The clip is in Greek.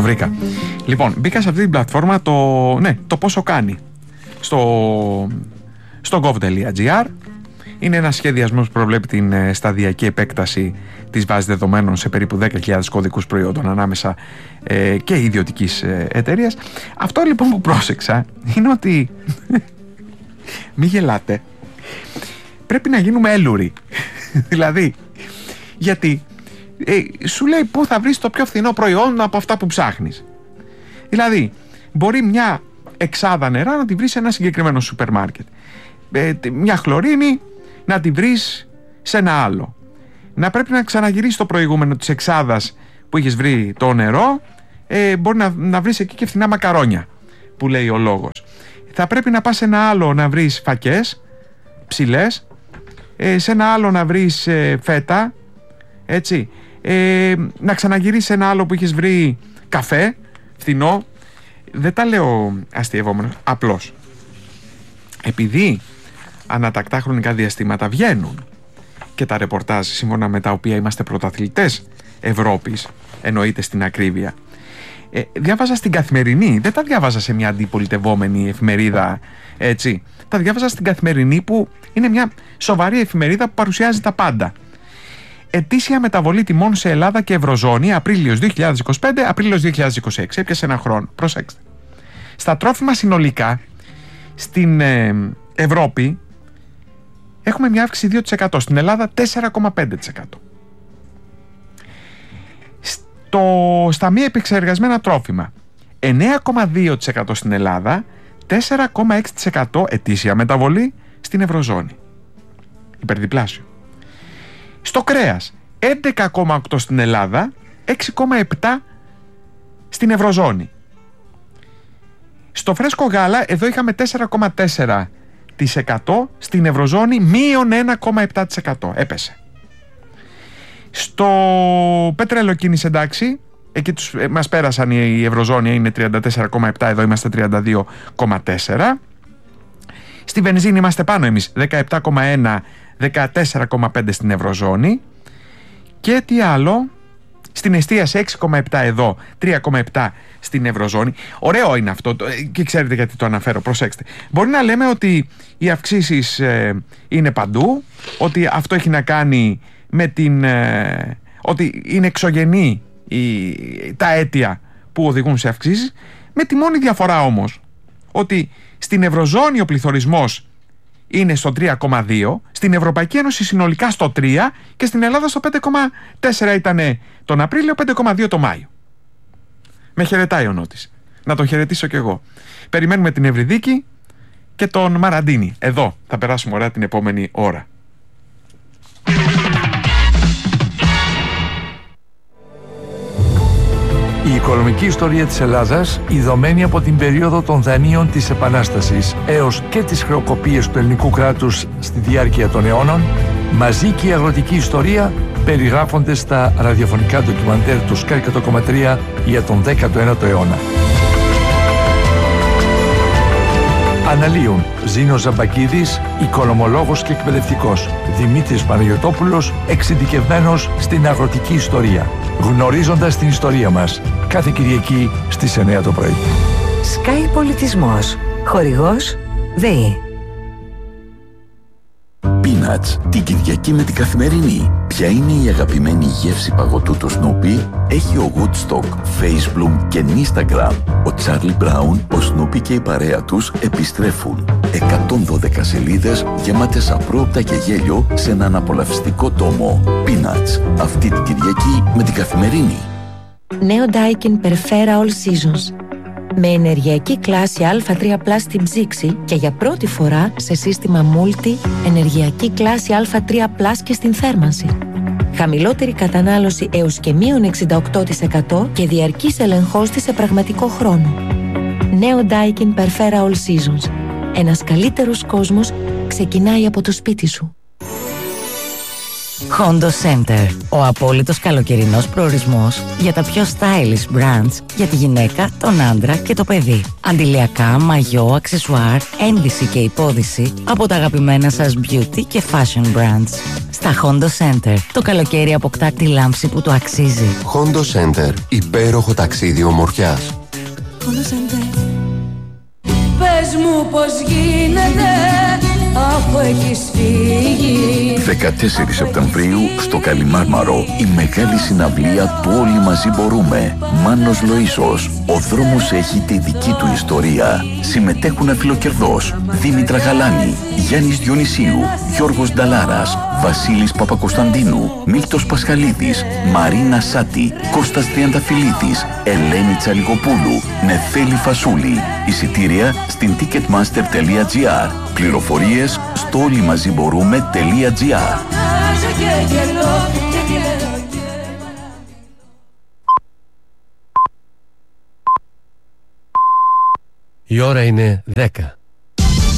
βρήκα. Λοιπόν, μπήκα σε αυτή την πλατφόρμα το πόσο κάνει στο gov.gr. Είναι ένας σχεδιασμός που προβλέπει την σταδιακή επέκταση της βάσης δεδομένων σε περίπου 10.000 κωδικούς προϊόντων ανάμεσα και ιδιωτικής εταιρείας. Αυτό λοιπόν που πρόσεξα είναι ότι μη γελάτε, πρέπει να γίνουμε έλουροι. Δηλαδή, γιατί σου λέει πού θα βρεις το πιο φθηνό προϊόν από αυτά που ψάχνεις. Δηλαδή, μπορεί μια εξάδα νερά να τη βρεις σε ένα συγκεκριμένο σούπερ μάρκετ, μια χλωρίνη να τη βρεις σε ένα άλλο, να πρέπει να ξαναγυρίσεις το προηγούμενο της εξάδας που είχες βρει το νερό, μπορεί να βρεις εκεί και φθηνά μακαρόνια που λέει ο λόγος. Θα πρέπει να πας σε ένα άλλο να βρεις φακές ψηλές, σε ένα άλλο να βρεις φέτα, έτσι, να ξαναγυρίσεις σε ένα άλλο που είχες βρει καφέ φθηνό. Δεν τα λέω αστειευόμενος, απλώς επειδή ανατακτά χρονικά διαστήματα βγαίνουν και τα ρεπορτάζ σύμφωνα με τα οποία είμαστε πρωταθλητές Ευρώπης, εννοείται στην ακρίβεια, διάβαζα στην Καθημερινή, δεν τα διάβαζα σε μια αντιπολιτευόμενη εφημερίδα, έτσι. Τα διάβαζα στην Καθημερινή, που είναι μια σοβαρή εφημερίδα που παρουσιάζει τα πάντα. Ετήσια μεταβολή τιμών σε Ελλάδα και Ευρωζώνη, Απρίλιος 2025, Απρίλιος 2026. Έπιασε ένα χρόνο. Προσέξτε. Στα τρόφιμα συνολικά, στην Ευρώπη, έχουμε μια αύξηση 2%. Στην Ελλάδα 4,5%. Στα μη επεξεργασμένα τρόφιμα 9,2% στην Ελλάδα, 4,6% ετήσια μεταβολή στην Ευρωζώνη. Υπερδιπλάσιο. Στο κρέας 11,8% στην Ελλάδα, 6,7% στην Ευρωζώνη. Στο φρέσκο γάλα εδώ είχαμε 4,4%, στην Ευρωζώνη μείον 1,7%. Έπεσε. Στο πετρέλαιο κίνηση, εντάξει, εκεί μας πέρασαν, η Ευρωζώνη είναι 34,7%, εδώ είμαστε 32,4%. Στη βενζίνη είμαστε πάνω εμείς, 17,1%, 14,5% στην Ευρωζώνη. Και τι άλλο, στην εστίαση 6,7% εδώ, 3,7% στην Ευρωζώνη. Ωραίο είναι αυτό και ξέρετε γιατί το αναφέρω, προσέξτε. Μπορεί να λέμε ότι οι αυξήσεις είναι παντού, ότι αυτό έχει να κάνει με ότι είναι εξωγενή τα αίτια που οδηγούν σε αυξήσεις, με τη μόνη διαφορά όμως ότι στην Ευρωζώνη ο πληθωρισμός είναι στο 3,2%, στην Ευρωπαϊκή Ένωση συνολικά στο 3% και στην Ελλάδα στο 5,4% ήταν τον Απρίλιο, 5,2% το Μάιο. Με χαιρετάει ο Νότης. Να τον χαιρετήσω κι εγώ. Περιμένουμε την Ευρυδίκη και τον Μαραντίνη. Εδώ θα περάσουμε ωραία την επόμενη ώρα. Η οικονομική ιστορία της Ελλάδας, ειδωμένη από την περίοδο των δανείων της Επανάστασης έως και τις χρεοκοπίες του ελληνικού κράτους στη διάρκεια των αιώνων, μαζί και η αγροτική ιστορία περιγράφονται στα ραδιοφωνικά ντοκιμαντέρ του Sky 100,3 για τον 19ο αιώνα. Αναλύουν Ζήνος Ζαμπακίδης, οικονομολόγος και εκπαιδευτικός, Δημήτρης Παναγιωτόπουλος, εξειδικευμένος στην αγροτική ιστορία. Γνωρίζοντας την ιστορία μας, κάθε Κυριακή στις 9 το πρωί. Sky Πολιτισμός. Χορηγός ΔΕΗ. Peanuts, την Κυριακή με την Καθημερινή. Ποια είναι η αγαπημένη γεύση παγωτού του Snoopy? Έχει ο Woodstock, Facebook και Instagram. Ο Charlie Brown, ο Snoopy και η παρέα τους επιστρέφουν. 112 σελίδες γεμάτες απρόοπτα και γέλιο σε έναν απολαυστικό τόμο. Peanuts, αυτή την Κυριακή με την Καθημερινή. Νέο Daikin Perfera All Seasons. Με ενεργειακή κλάση Α3+ στην ψήξη και για πρώτη φορά σε σύστημα Multi ενεργειακή κλάση Α3+ και στην θέρμανση. Χαμηλότερη κατανάλωση έως και μείον 68% και διαρκής ελεγχός της σε πραγματικό χρόνο. Νέο Daikin Perfera All Seasons. Ένας καλύτερος κόσμος ξεκινάει από το σπίτι σου. Hondo Center. Ο απόλυτος καλοκαιρινός προορισμός για τα πιο stylish brands για τη γυναίκα, τον άντρα και το παιδί. Αντιλιακά, μαγιό, αξεσουάρ, ένδυση και υπόδυση από τα αγαπημένα σας beauty και fashion brands. Στα Hondo Center το καλοκαίρι αποκτά τη λάμψη που του αξίζει. Hondo Center. Υπέροχο ταξίδι ομορφιάς. Hondo Center. Πες μου πως γίνεται αφού έχεις φύγει. 14 Σεπτεμβρίου στο Καλιμάρμαρο η μεγάλη συναυλία του Όλοι Μαζί Μπορούμε. Μάνος Λοΐσος. Ο δρόμος έχει τη δική του ιστορία. Συμμετέχουν Αφιλοκερδός, Δήμητρα Γαλάνη, Γιάννης Διονυσίου, Γιώργος Νταλάρας, Βασίλης Παπακοσταντίνου, Μίλτος Πασχαλίδης, Μαρίνα Σάτη, Κώστας Τριανταφυλλίδης, Ελένη Τσαλιγοπούλου, Νεφέλη Φασούλη. Εισιτήρια στην ticketmaster.gr. Πληροφορίες στο όλοιμαζιμπορούμε.gr. Η ώρα είναι 10.